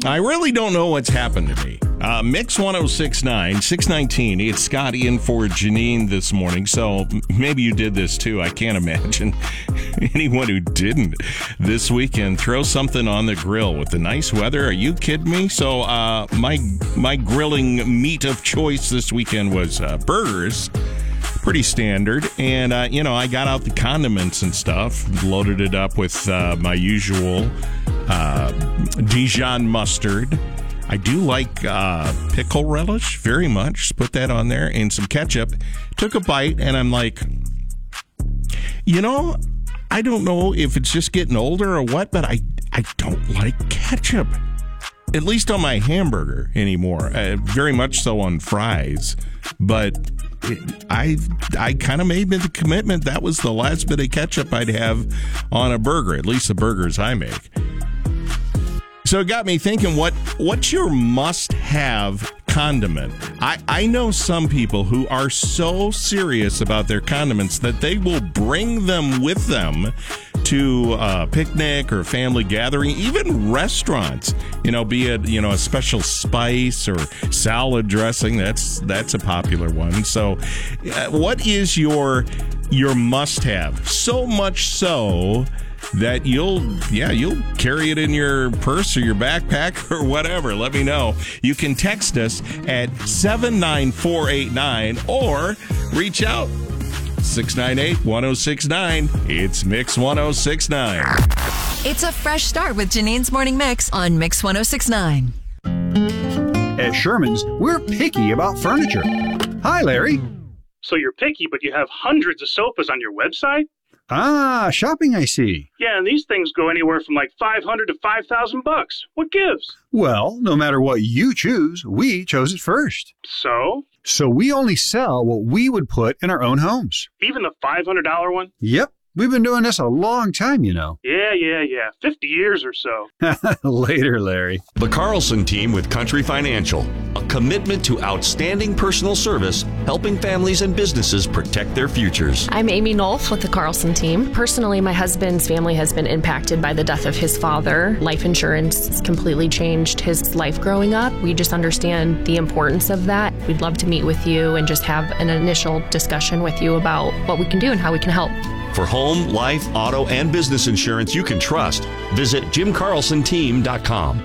I really don't know what's happened to me. Mix 1069, 619. It's Scotty in for Janine this morning, so maybe you did this too. I can't imagine anyone who didn't this weekend. Throw something on the grill with the nice weather. Are you kidding me? So my grilling meat of choice this weekend was burgers. Pretty standard. And, I got out the condiments and stuff, loaded it up with my usual Dijon mustard. I do like pickle relish very much. Just put that on there and some ketchup. Took a bite and I'm like, I don't know if it's just getting older or what, but I don't like ketchup. At least on my hamburger anymore. Very much so on fries. But I kind of made the commitment that was the last bit of ketchup I'd have on a burger, at least the burgers I make. So it got me thinking, what's your must-have condiment? I know some people who are so serious about their condiments that they will bring them with them to a picnic or family gathering, even restaurants, be it, a special spice or salad dressing. That's a popular one. So what is your must-have? So much so that you'll carry it in your purse or your backpack or whatever. Let me know. You can text us at 79489 or reach out 698-1069. It's Mix 1069. It's a fresh start with Janine's Morning Mix on Mix 1069. At Sherman's, we're picky about furniture. Hi, Larry. So you're picky, but you have hundreds of sofas on your website? Ah, shopping, I see. Yeah, and these things go anywhere from like $500 to $5,000. What gives? Well, no matter what you choose, we chose it first. So? So we only sell what we would put in our own homes. Even the $500 one? Yep. We've been doing this a long time, Yeah. 50 years or so. Later, Larry. The Carlson team with Country Financial. A commitment to outstanding personal service, helping families and businesses protect their futures. I'm Amy Nolf with the Carlson team. Personally, my husband's family has been impacted by the death of his father. Life insurance completely changed his life growing up. We just understand the importance of that. We'd love to meet with you and just have an initial discussion with you about what we can do and how we can help. For home, life, auto, and business insurance you can trust, visit JimCarlsonTeam.com.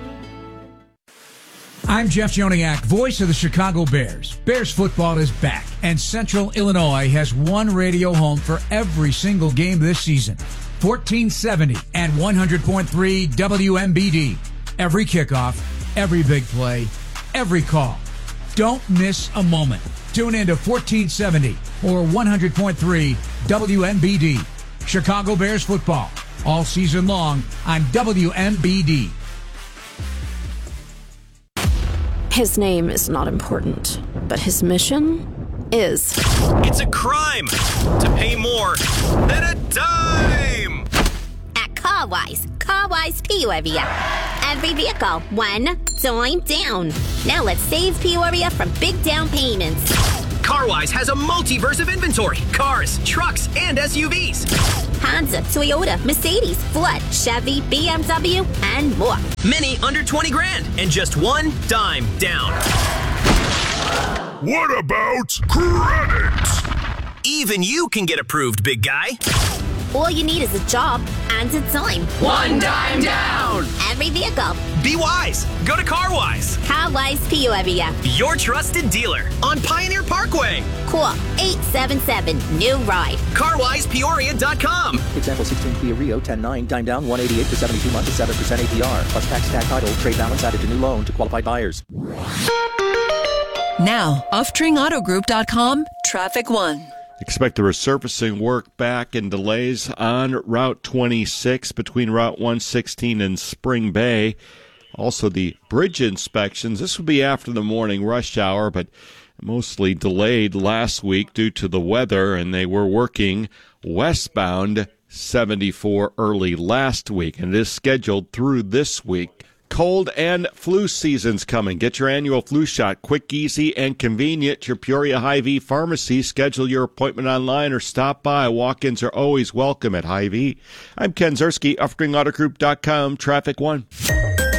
I'm Jeff Joniak, voice of the Chicago Bears. Bears football is back, and Central Illinois has one radio home for every single game this season. 1470 and 100.3 WMBD. Every kickoff, every big play, every call. Don't miss a moment. Tune in to 1470 or 100.3 WMBD. Chicago Bears football all season long on WMBD. His name is not important, but his mission is. It's a crime to pay more than a dime. At CarWise Peoria. Every vehicle, one dime down. Now let's save Peoria from big down payments. CarWise has a multiverse of inventory. Cars, trucks, and SUVs. Honda, Toyota, Mercedes, Ford, Chevy, BMW, and more. Many under 20 grand and just one dime down. What about credit? Even you can get approved, big guy. All you need is a job and a dime. One dime down. Every vehicle. Be wise. Go to CarWise. CarWise Peoria. Your trusted dealer on Pioneer Parkway. Call 877-NEW-RIDE. CarWisePeoria.com. Example 16 Kia Rio 10.9, dime down 188 for 72 months at 7% APR. Plus tax title, trade balance added to new loan to qualified buyers. Now, UfTringAutoGroup.com, Traffic 1. Expect the resurfacing work back and delays on Route 26 between Route 116 and Spring Bay. Also, the bridge inspections. This will be after the morning rush hour, but mostly delayed last week due to the weather, and they were working westbound 74 early last week, and it is scheduled through this week. Cold and flu season's coming. Get your annual flu shot quick, easy, and convenient at your Peoria Hy-Vee pharmacy. Schedule your appointment online or stop by. Walk-ins are always welcome at Hy-Vee. I'm Ken Zerski, UfTringAutoGroup.com, Traffic 1.